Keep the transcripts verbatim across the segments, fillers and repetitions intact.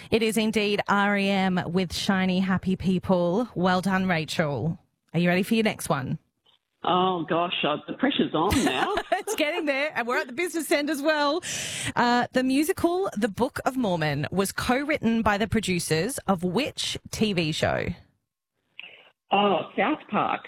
It is indeed R E M with Shiny Happy People. Well done, Rachel. Are you ready for your next one? Oh, gosh, uh, the pressure's on now. It's getting there, and we're at the business end as well. Uh, the musical The Book of Mormon was co-written by the producers of which T V show? Oh, South Park.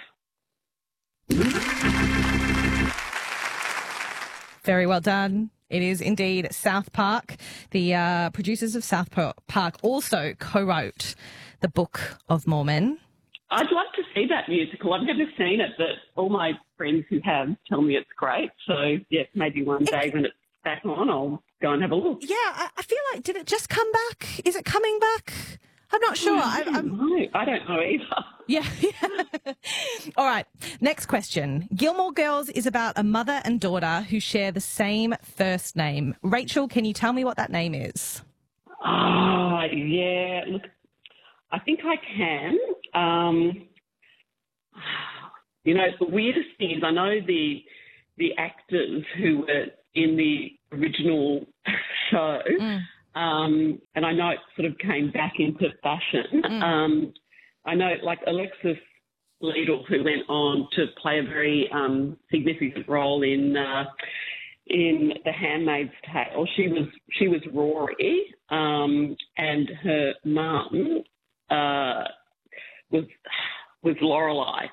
Very well done. It is indeed South Park. The uh, producers of South Park also co-wrote The Book of Mormon. I'd love to see that musical. I've never seen it, but all my friends who have tell me it's great. So, yeah, maybe one day when it's back on, I'll go and have a look. Yeah, I, I feel like, did it just come back? Is it coming back? I'm not sure. Oh, I, I, I'm, know. I don't know either. Yeah. yeah. All right. Next question. Gilmore Girls is about a mother and daughter who share the same first name. Rachel, can you tell me what that name is? Oh, yeah. Look, I think I can. Um, you know, the weirdest thing is I know the the actors who were in the original show, mm. um, and I know it sort of came back into fashion. Mm. Um, I know, like, Alexis Liedl, who went on to play a very um, significant role in uh, in The Handmaid's Tale. She was she was Rory, um, and her mum uh, was was Lorelai.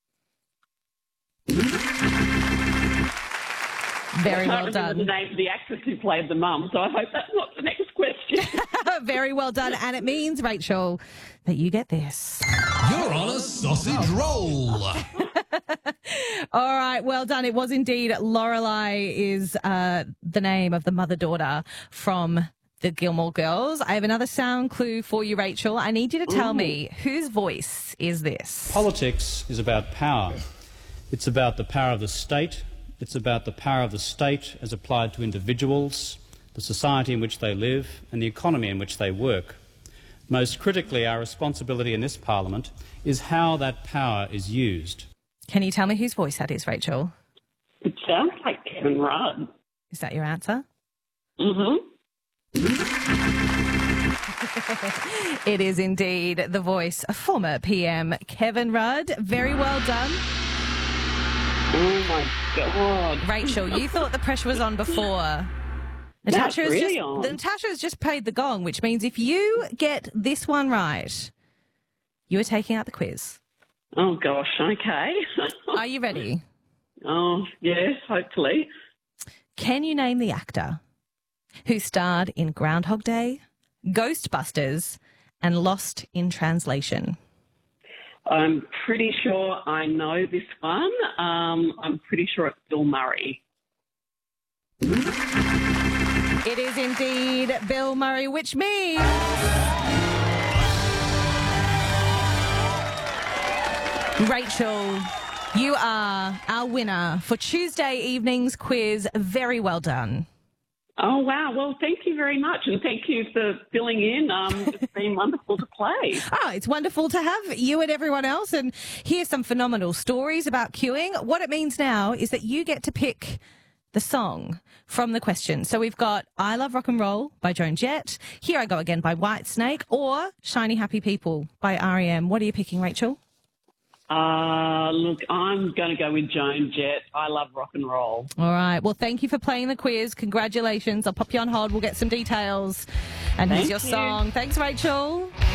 Very well I can't done. remember the name of the actress who played the mum, so I hope that's not the next question. Very well done. And it means, Rachel, that you get this. You're on a sausage roll. All right, well done. It was indeed Lorelai is uh, the name of the mother-daughter from the Gilmore Girls. I have another sound clue for you, Rachel. I need you to tell Ooh. me, whose voice is this? Politics is about power. It's about the power of the state. It's about the power of the state as applied to individuals, the society in which they live, and the economy in which they work. Most critically, our responsibility in this Parliament is how that power is used. Can you tell me whose voice that is, Rachel? It sounds like Kevin Rudd. Is that your answer? Mm-hmm. It is indeed the voice of former P M Kevin Rudd. Very well done. Oh, my God. Rachel, you thought the pressure was on before. Natasha has really just, on. Natasha has just played the gong, which means if you get this one right, you are taking out the quiz. Oh, gosh, okay. Are you ready? Oh, yes, hopefully. Can you name the actor who starred in Groundhog Day, Ghostbusters, and Lost in Translation? I'm pretty sure I know this one. Um, I'm pretty sure it's Bill Murray. It is indeed Bill Murray, which means Rachel, you are our winner for Tuesday evening's quiz. Very well done. Oh, wow. Well, thank you very much, and thank you for filling in. Um, it's been wonderful to play. Oh, it's wonderful to have you and everyone else and hear some phenomenal stories about queuing. What it means now is that you get to pick the song from the question. So we've got I Love Rock and Roll by Joan Jett, Here I Go Again by Whitesnake, or Shiny Happy People by R E M. What are you picking, Rachel? Uh, look, I'm going to go with Joan Jett. I love rock and roll. All right. Well, thank you for playing the quiz. Congratulations. I'll pop you on hold. We'll get some details. And Thank here's your you. song. Thanks, Rachel.